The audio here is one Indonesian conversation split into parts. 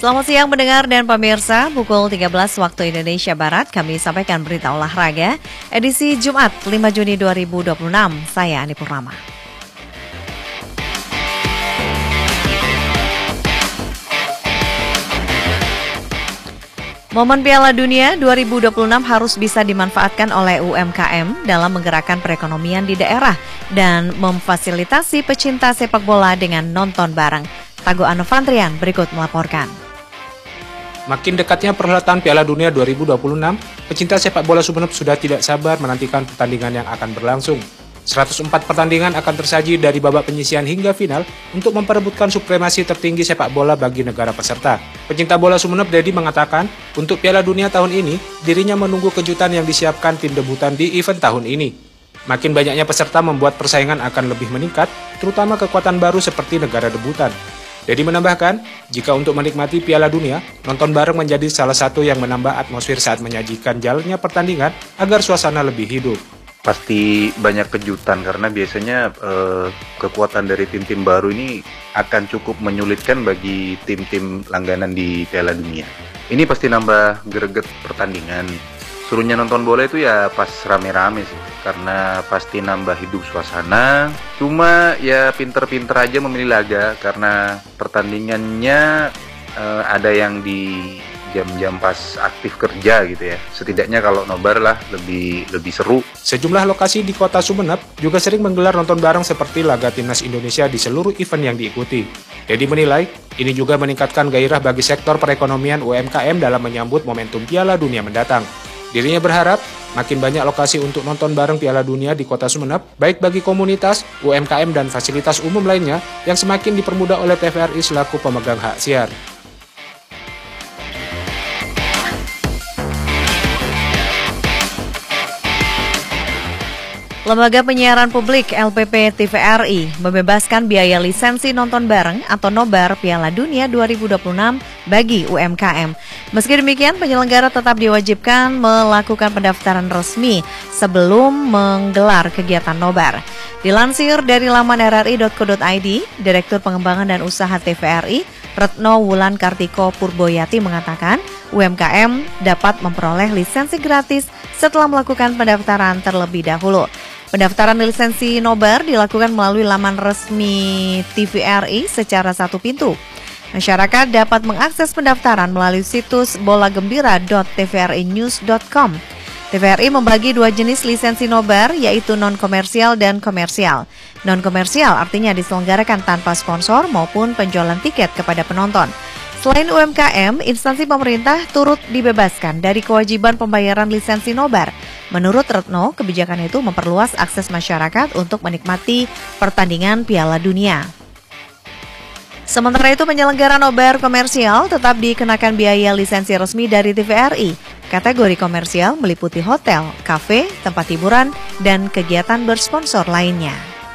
Selamat siang mendengar dan pemirsa, pukul 13 waktu Indonesia Barat kami sampaikan berita olahraga edisi Jumat 5 Juni 2026. Saya Ani Purnama. Momen Piala Dunia 2026 harus bisa dimanfaatkan oleh UMKM dalam menggerakkan perekonomian di daerah dan memfasilitasi pecinta sepak bola dengan nonton bareng. Tago Anovantrian berikut melaporkan. Makin dekatnya perhelatan Piala Dunia 2026, pecinta sepak bola Sumeneb sudah tidak sabar menantikan pertandingan yang akan berlangsung. 104 pertandingan akan tersaji dari babak penyisihan hingga final untuk memperebutkan supremasi tertinggi sepak bola bagi negara peserta. Pecinta bola Sumeneb Dedi mengatakan, untuk Piala Dunia tahun ini, dirinya menunggu kejutan yang disiapkan tim debutan di event tahun ini. Makin banyaknya peserta membuat persaingan akan lebih meningkat, terutama kekuatan baru seperti negara debutan. Dedi menambahkan, jika untuk menikmati Piala Dunia, nonton bareng menjadi salah satu yang menambah atmosfer saat menyajikan jalannya pertandingan agar suasana lebih hidup. Pasti banyak kejutan karena biasanya kekuatan dari tim-tim baru ini akan cukup menyulitkan bagi tim-tim langganan di Piala Dunia. Ini pasti nambah greget pertandingan. Suruhnya nonton bola itu ya pas rame-rame sih, karena pasti nambah hidup suasana. Cuma ya pinter-pinter aja memilih laga karena pertandingannya ada yang di jam-jam pas aktif kerja gitu ya. Setidaknya kalau nobar lah lebih seru. Sejumlah lokasi di kota Sumeneb juga sering menggelar nonton bareng seperti laga Timnas Indonesia di seluruh event yang diikuti. Dedi menilai, ini juga meningkatkan gairah bagi sektor perekonomian UMKM dalam menyambut momentum Piala Dunia mendatang. Dirinya berharap makin banyak lokasi untuk nonton bareng Piala Dunia di kota Sumeneb, baik bagi komunitas, UMKM, dan fasilitas umum lainnya yang semakin dipermudah oleh TVRI selaku pemegang hak siar. Lembaga Penyiaran Publik LPP TVRI membebaskan biaya lisensi nonton bareng atau nobar Piala Dunia 2026 bagi UMKM. Meski demikian, penyelenggara tetap diwajibkan melakukan pendaftaran resmi sebelum menggelar kegiatan nobar. Dilansir dari laman rri.co.id, Direktur Pengembangan dan Usaha TVRI, Retno Wulan Kartiko Purboyati mengatakan, UMKM dapat memperoleh lisensi gratis setelah melakukan pendaftaran terlebih dahulu. Pendaftaran lisensi nobar dilakukan melalui laman resmi TVRI secara satu pintu. Masyarakat dapat mengakses pendaftaran melalui situs bolagembira.tvrinews.com. TVRI membagi dua jenis lisensi nobar, yaitu non-komersial dan komersial. Non-komersial artinya diselenggarakan tanpa sponsor maupun penjualan tiket kepada penonton. Selain UMKM, instansi pemerintah turut dibebaskan dari kewajiban pembayaran lisensi nobar. Menurut Retno, kebijakan itu memperluas akses masyarakat untuk menikmati pertandingan Piala Dunia. Sementara itu, penyelenggara nobar komersial tetap dikenakan biaya lisensi resmi dari TVRI. Kategori komersial meliputi hotel, kafe, tempat hiburan, dan kegiatan bersponsor lainnya.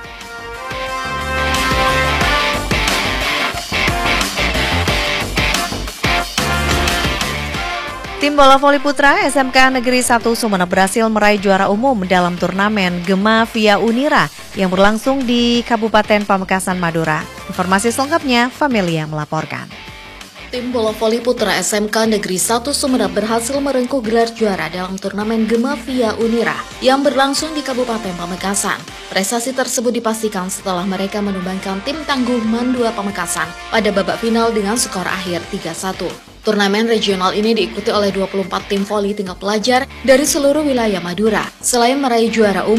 Tim bola voli putra SMK Negeri 1 Sumeneb berhasil meraih juara umum dalam turnamen Gema Via Unira yang berlangsung di Kabupaten Pamekasan, Madura. Informasi selengkapnya, Familia melaporkan. Tim bola voli putra SMK Negeri 1 Sumeneb berhasil merengkuh gelar juara dalam turnamen Gema Via Unira yang berlangsung di Kabupaten Pamekasan. Prestasi tersebut dipastikan setelah mereka menumbangkan tim tangguh MAN 2 Pamekasan pada babak final dengan skor akhir 3-1. Turnamen regional ini diikuti oleh 24 tim voli tingkat pelajar dari seluruh wilayah Madura. Selain meraih juara umum,